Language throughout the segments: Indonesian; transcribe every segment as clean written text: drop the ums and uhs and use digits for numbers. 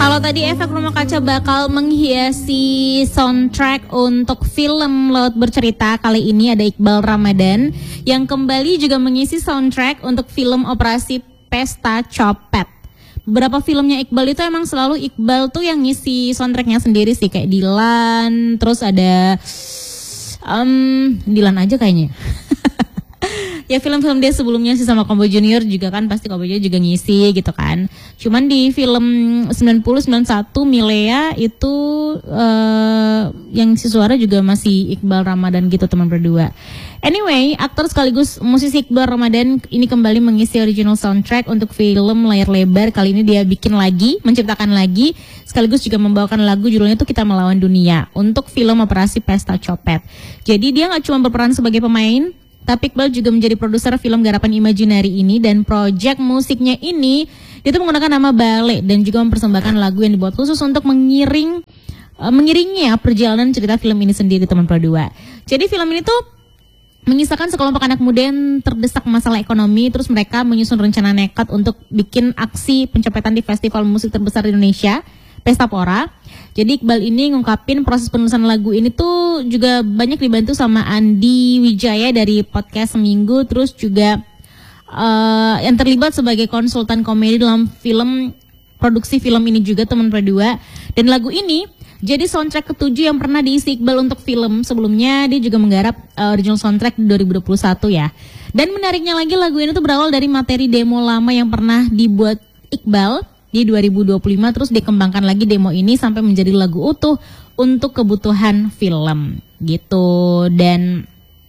Kalau tadi Efek Rumah Kaca bakal menghiasi soundtrack untuk film Laut Bercerita, kali ini ada Iqbal Ramadan yang kembali juga mengisi soundtrack untuk film Operasi Pesta Copet. Beberapa filmnya Iqbal itu emang selalu Iqbal tuh yang ngisi soundtracknya sendiri sih, kayak Dilan, terus ada Dilan aja kayaknya. Ya film-film dia sebelumnya sih sama Combo Junior juga kan, pasti Combo Junior juga ngisi gitu kan. Cuman di film 90-91 Milea itu yang si suara juga masih Iqbal Ramadan gitu teman berdua. Anyway, aktor sekaligus musisi Iqbal Ramadan ini kembali mengisi original soundtrack untuk film layar lebar. Kali ini dia bikin lagi, menciptakan lagi, sekaligus juga membawakan lagu judulnya itu Kita Melawan Dunia untuk film Operasi Pesta Copet. Jadi dia gak cuma berperan sebagai pemain, tapi Iqbal juga menjadi produser film garapan Imaginary ini, dan project musiknya ini dia tuh menggunakan nama Bale dan juga mempersembahkan lagu yang dibuat khusus untuk mengiringi perjalanan cerita film ini sendiri teman berdua. Jadi film ini tuh mengisahkan sekelompok anak muda yang terdesak masalah ekonomi, terus mereka menyusun rencana nekat untuk bikin aksi pencopetan di festival musik terbesar di Indonesia, Pesta Pora. Jadi Iqbal ini ngungkapin proses penulisan lagu ini tuh juga banyak dibantu sama Andi Wijaya dari podcast Seminggu, terus juga yang terlibat sebagai konsultan komedi dalam produksi film ini juga teman berdua. Dan lagu ini jadi soundtrack ke-7 yang pernah diisi Iqbal untuk film. Sebelumnya dia juga menggarap original soundtrack di 2021 ya. Dan menariknya lagi, lagu ini tuh berawal dari materi demo lama yang pernah dibuat Iqbal di 2025, terus dikembangkan lagi demo ini sampai menjadi lagu utuh untuk kebutuhan film gitu. Dan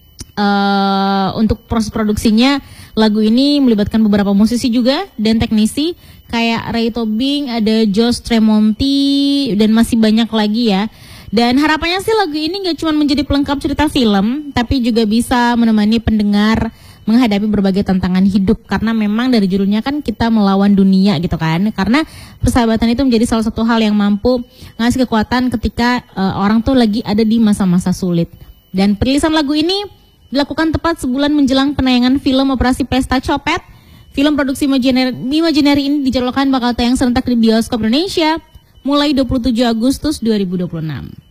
untuk proses produksinya, lagu ini melibatkan beberapa musisi juga dan teknisi kayak Ray Tobing, ada Josh Tremonti, dan masih banyak lagi ya. Dan harapannya sih lagu ini gak cuma menjadi pelengkap cerita film, tapi juga bisa menemani pendengar menghadapi berbagai tantangan hidup, karena memang dari judulnya kan kita melawan dunia gitu kan. Karena persahabatan itu menjadi salah satu hal yang mampu ngasih kekuatan ketika orang tuh lagi ada di masa-masa sulit. Dan perilisan lagu ini dilakukan tepat sebulan menjelang penayangan film Operasi Pesta Copet. Film produksi Imaginary ini dijadwalkan bakal tayang serentak di bioskop Indonesia mulai 27 Agustus 2026.